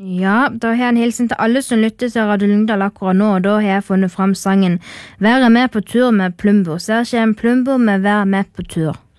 Ja, da har jeg en hilsen til alle som lytter til Radio Lyngdal akkurat nå, og da har jeg funnet fram sangen «Være med på tur med Plumbo». Så her kommer Plumbo med «Være med på tur».